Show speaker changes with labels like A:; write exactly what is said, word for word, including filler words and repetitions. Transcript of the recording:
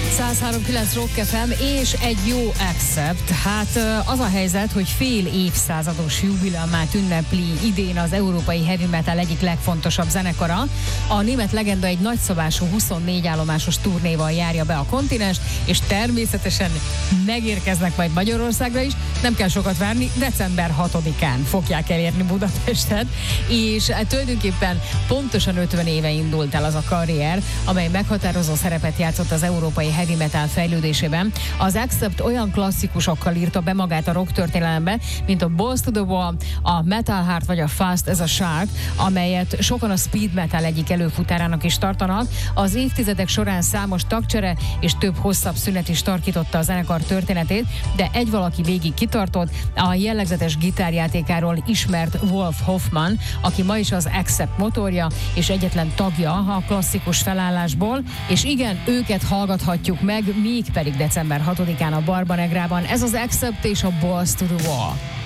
A: száz három kilenc Rock ef em és egy jó Accept. Hát az a helyzet, hogy fél évszázados jubileumát ünnepli idén az európai heavy metal egyik legfontosabb zenekara. A német legenda egy nagyszabású huszonnégy állomásos turnéval járja be a kontinenst, és természetesen megérkeznek majd Magyarországra is. Nem kell sokat várni, december hatodikán fogják elérni Budapestet, és hát tulajdonképpen pontosan ötven éve indult el az a karrier, amely meghatározó szerepet játszott az európai heavy metal fejlődésében. Az Accept olyan klasszikusokkal írta be magát a rock történelembe, mint a Balls to the Wall, a Metal Heart vagy a Fast as a Shark, amelyet sokan a speed metal egyik előfutárának is tartanak. Az évtizedek során számos tagcsere és több hosszabb szünet is tarkította a zenekar történetét, de egy valaki végig kitartott, a jellegzetes gitárjátékáról ismert Wolf Hoffman, aki ma is az Accept motorja és egyetlen tagja a klasszikus felállásból, és igen, őket hallgathatjuk meg, mégpedig december hatodikán a Barbanegrában. Ez az Accept és a Balls to the Wall.